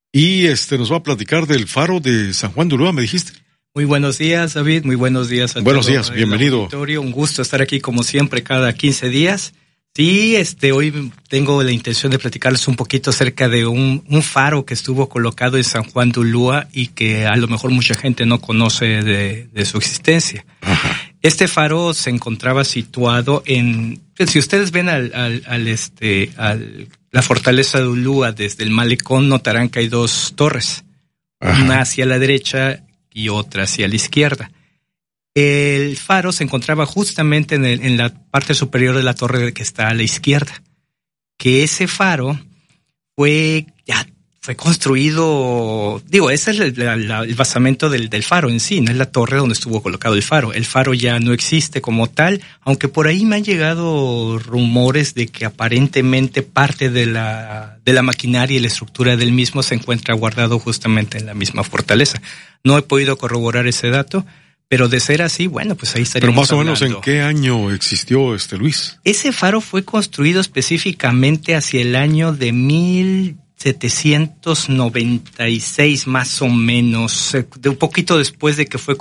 Y nos va a platicar del faro de San Juan de Ulúa, me dijiste. Muy buenos días, David. Muy buenos días a Buenos todo días, bienvenido. Un gusto estar aquí como siempre cada 15 días. Sí, hoy tengo la intención de platicarles un poquito acerca de un faro que estuvo colocado en San Juan de Ulúa y que a lo mejor mucha gente no conoce de su existencia. Ajá. Este faro se encontraba situado si ustedes ven la fortaleza de Ulúa desde el malecón, notarán que hay dos torres. Ajá. Una hacia la derecha y otra hacia la izquierda. El faro se encontraba justamente en la parte superior de la torre que está a la izquierda. Que ese faro fue construido, ese es el basamento del faro en sí, no es la torre donde estuvo colocado el faro. El faro ya no existe como tal, aunque por ahí me han llegado rumores de que aparentemente parte de la maquinaria y la estructura del mismo se encuentra guardado justamente en la misma fortaleza. No he podido corroborar ese dato, pero de ser así, bueno, pues ahí estaríamos Pero más o hablando. menos, ¿en qué año existió Luis? Ese faro fue construido específicamente hacia el año de 1796 más o menos, un poquito después de que fue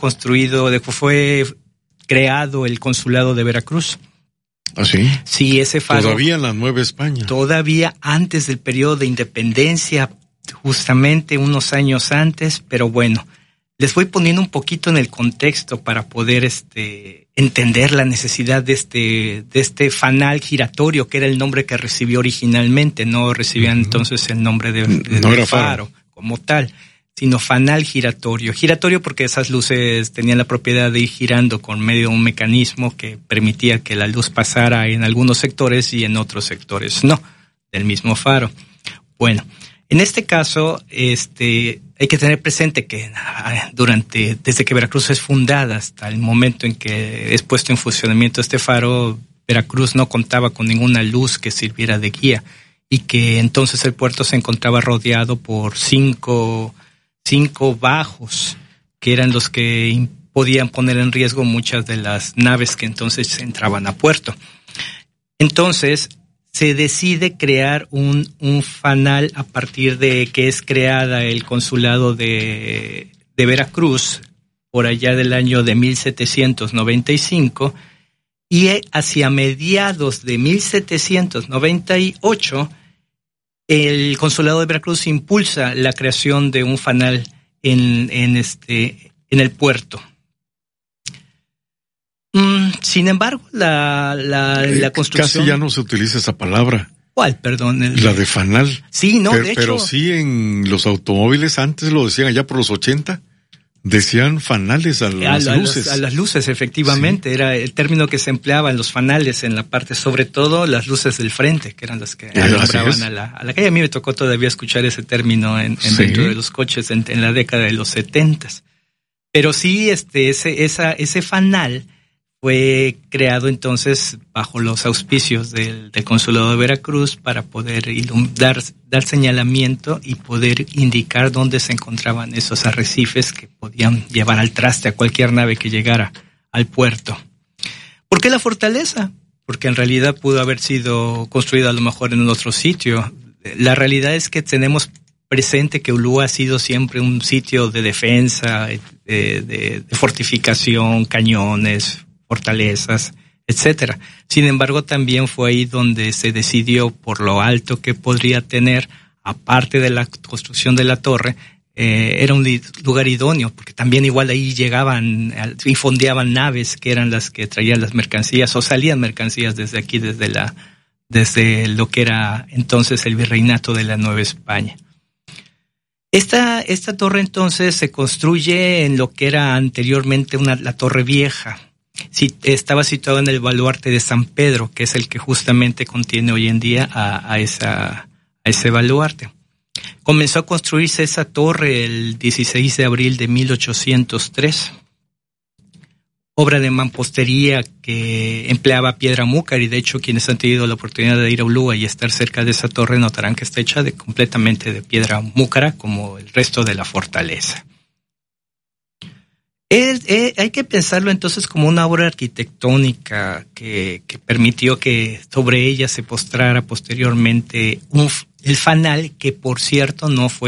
creado el consulado de Veracruz. ¿Ah, sí? Sí, ese faro. Todavía en la Nueva España. Todavía antes del periodo de independencia, justamente unos años antes, pero bueno, les voy poniendo un poquito en el contexto para poder entender la necesidad de este fanal giratorio, que era el nombre que recibió originalmente. No recibían entonces el nombre de faro como tal, sino fanal giratorio. Giratorio porque esas luces tenían la propiedad de ir girando con medio de un mecanismo que permitía que la luz pasara en algunos sectores y en otros sectores no, del mismo faro. Bueno, en este caso, hay que tener presente que desde que Veracruz es fundada hasta el momento en que es puesto en funcionamiento este faro, Veracruz no contaba con ninguna luz que sirviera de guía y que entonces el puerto se encontraba rodeado por cinco bajos, que eran los que podían poner en riesgo muchas de las naves que entonces entraban a puerto. Entonces, se decide crear un fanal a partir de que es creada el consulado de Veracruz por allá del año de 1795 y hacia mediados de 1798 el consulado de Veracruz impulsa la creación de un fanal en el puerto. Sin embargo, la construcción... Casi ya no se utiliza esa palabra. ¿Cuál? Perdón. La de fanal. Sí, no, de hecho... Pero sí en los automóviles, antes lo decían allá por los 80, decían fanales a las luces. A las luces, efectivamente. Sí. Era el término que se empleaba en los fanales en la parte, sobre todo las luces del frente, que eran las que alumbraban a la calle. A mí me tocó todavía escuchar ese término dentro de los coches en la década de los 70s. Pero sí, ese fanal fue creado entonces bajo los auspicios del Consulado de Veracruz para poder dar señalamiento y poder indicar dónde se encontraban esos arrecifes que podían llevar al traste a cualquier nave que llegara al puerto. ¿Por qué la fortaleza? Porque en realidad pudo haber sido construida a lo mejor en otro sitio. La realidad es que tenemos presente que Ulúa ha sido siempre un sitio de defensa, de fortificación, cañones, fortalezas, etcétera. Sin embargo, también fue ahí donde se decidió, por lo alto que podría tener, aparte de la construcción de la torre, era un lugar idóneo, porque también igual ahí llegaban y fondeaban naves que eran las que traían las mercancías o salían mercancías desde aquí, desde lo que era entonces el virreinato de la Nueva España. Esta torre entonces se construye en lo que era anteriormente la Torre Vieja. Sí, estaba situado en el baluarte de San Pedro, que es el que justamente contiene hoy en día a ese baluarte. Comenzó a construirse esa torre el 16 de abril de 1803. Obra de mampostería que empleaba piedra múcar, y de hecho quienes han tenido la oportunidad de ir a Ulúa y estar cerca de esa torre notarán que está hecha completamente de piedra múcara, como el resto de la fortaleza. Hay que pensarlo entonces como una obra arquitectónica que permitió que sobre ella se postrara posteriormente el fanal, que por cierto no fue